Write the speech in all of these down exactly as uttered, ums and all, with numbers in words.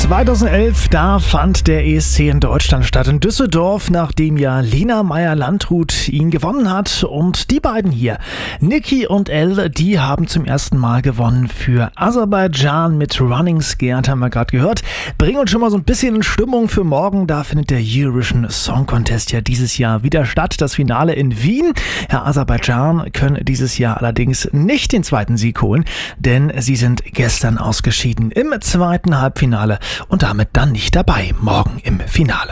zweitausendelf, da fand der E S C in Deutschland statt, in Düsseldorf, nachdem ja Lena Meyer-Landrut ihn gewonnen hat. Und die beiden hier, Niki und Elle, die haben zum ersten Mal gewonnen für Aserbaidschan mit Running Scared, haben wir gerade gehört. Bringen uns schon mal so ein bisschen in Stimmung für morgen. Da findet der Eurovision Song Contest ja dieses Jahr wieder statt, das Finale in Wien. Ja, Aserbaidschan können dieses Jahr allerdings nicht den zweiten Sieg holen, denn sie sind gestern ausgeschieden im zweiten Halbfinale und damit dann nicht dabei, morgen im Finale.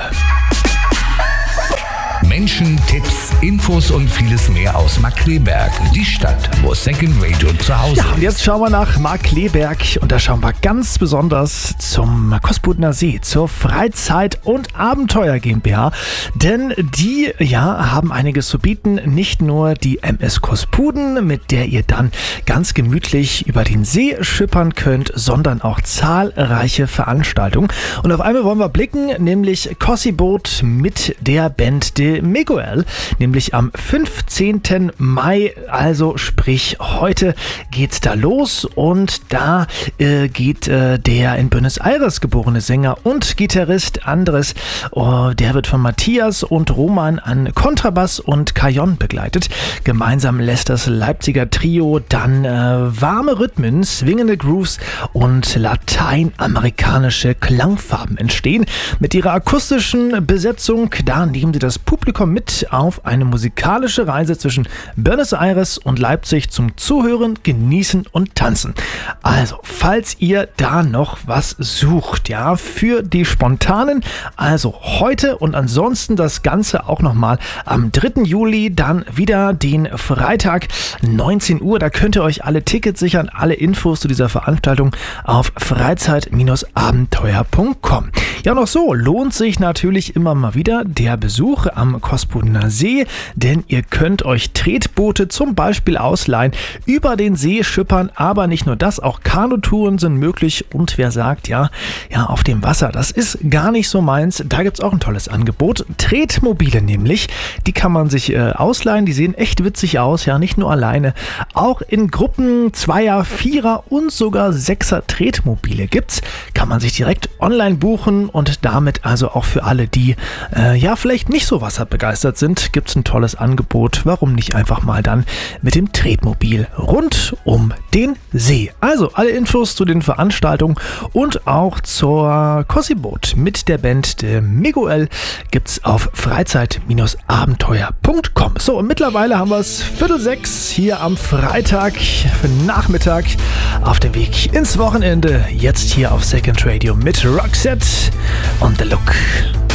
Menschen, Tipps, Infos und vieles mehr aus Markkleeberg, die Stadt, wo Second Radio zu Hause ist. Ja, und jetzt schauen wir nach Markkleeberg und da schauen wir ganz besonders zum Kospudener See, zur Freizeit- und Abenteuer GmbH, denn die ja haben einiges zu bieten, nicht nur die M S Kospuden, mit der ihr dann ganz gemütlich über den See schippern könnt, sondern auch zahlreiche Veranstaltungen. Und auf einmal wollen wir blicken, nämlich Kossi-Boot mit der Band de Miguel, nämlich am fünfzehnten Mai, also sprich heute geht's da los und da äh, geht äh, der in Buenos Aires geborene Sänger und Gitarrist Andres, oh, der wird von Matthias und Roman an Kontrabass und Cajon begleitet. Gemeinsam lässt das Leipziger Trio dann äh, warme Rhythmen, swingende Grooves und lateinamerikanische Klangfarben entstehen. Mit ihrer akustischen Besetzung, da nehmen sie das Publikum mit auf eine musikalische Reise zwischen Buenos Aires und Leipzig zum Zuhören, Genießen und Tanzen. Also, falls ihr da noch was sucht, ja, für die Spontanen, also heute und ansonsten das Ganze auch nochmal am dritten Juli, dann wieder den Freitag, neunzehn Uhr, da könnt ihr euch alle Tickets sichern, alle Infos zu dieser Veranstaltung auf freizeit abenteuer punkt com. Ja, und auch so lohnt sich natürlich immer mal wieder der Besuch am Kospudener See, denn ihr könnt euch Tretboote zum Beispiel ausleihen, über den See schippern, aber nicht nur das, auch Kanutouren sind möglich und wer sagt, ja, ja, auf dem Wasser, das ist gar nicht so meins, da gibt's auch ein tolles Angebot, Tretmobile nämlich, die kann man sich äh, ausleihen, die sehen echt witzig aus, ja, nicht nur alleine, auch in Gruppen Zweier, Vierer und sogar Sechser Tretmobile gibt's, kann man sich direkt online buchen und damit also auch für alle, die äh, ja vielleicht nicht so wasserbegeistert sind, gibt es ein tolles Angebot. Warum nicht einfach mal dann mit dem Tretmobil rund um den See? Also alle Infos zu den Veranstaltungen und auch zur Kossi-Boot mit der Band de Miguel gibt's auf freizeit abenteuer punkt com. So, und mittlerweile haben wir es Viertel sechs hier am Freitag für Nachmittag auf dem Weg ins Wochenende. Jetzt hier auf Second Radio mit Roxette und The Look.